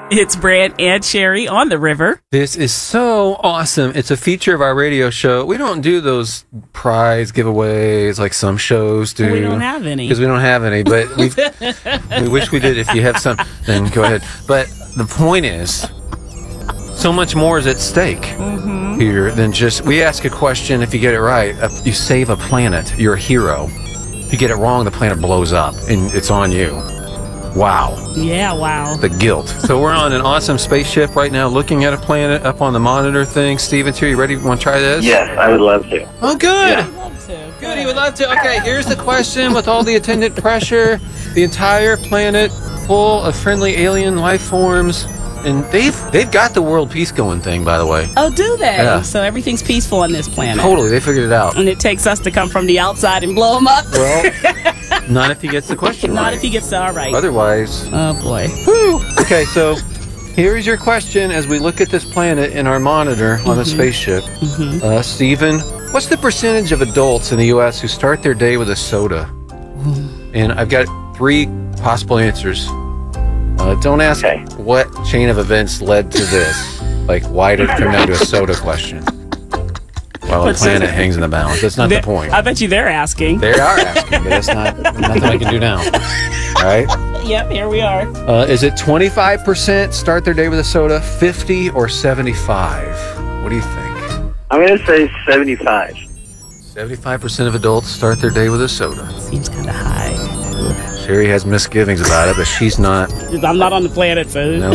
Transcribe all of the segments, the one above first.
It's Brant and Sherry on the river. This is so awesome. It's a feature of our radio show. We don't do those prize giveaways like some shows do. We don't have any. Because we don't have any, but we wish we did. If you have some, then go ahead. But the point is, so much more is at stake here than just, we ask a question, if you get it right, you save a planet, you're a hero. If you get it wrong, the planet blows up, and it's on you. Wow. Yeah, wow. The guilt. So we're on an awesome spaceship right now, looking at a planet up on the monitor thing. Steven's here. You ready? Want to try this? Yes, I would love to. Oh, good. Yeah. I'd love to. Good, he would love to. Okay, here's the question with all the attendant pressure. The entire planet full of friendly alien life forms. And they've got the world peace going thing, by the way. Oh, do they? Yeah. So everything's peaceful on this planet. Totally, they figured it out. And it takes us to come from the outside and blow them up? Well, not if he gets the question right. Not if he gets all right. Otherwise. Oh, boy. Whew. Okay, so here's your question as we look at this planet in our monitor on the spaceship. Stephen, what's the percentage of adults in the U.S. who start their day with a soda? And I've got 3 possible answers. Don't ask what chain of events led to this. Like, why did it come down to a soda question? While the planet hangs in the balance. That's not the point. I bet you they're asking. They are asking, but that's nothing I can do now. All right? Yep, here we are. Is it 25% start their day with a soda, 50 or 75? What do you think? I'm going to say 75. 75% of adults start their day with a soda. Seems kind of high. Sherry has misgivings about it, but she's not. I'm not on the planet, so. No.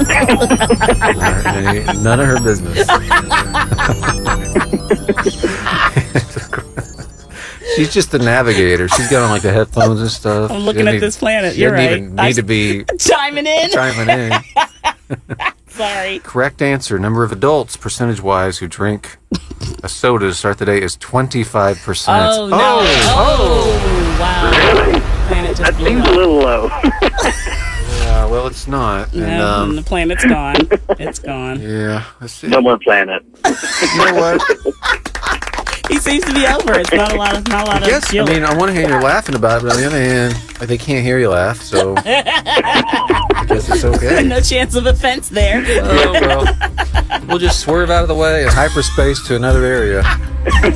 None of her business. She's just the navigator. She's got on like the headphones and stuff. I'm looking at this planet. You're right. She doesn't even need to be chiming in. Sorry. Correct answer. Number of adults, percentage-wise, who drink a soda to start the day is 25%. Oh, no. Oh, wow. Really? That seems a little low. Yeah, well, it's not. And, the planet's gone. It's gone. Yeah. Let's see. No more planet. You know what? He seems to be over. It's not a lot of guilt. I mean, on one hand, you're laughing about it, but on the other hand, they can't hear you laugh, so I guess it's okay. No chance of offense there. Oh, well, we'll just swerve out of the way in hyperspace to another area.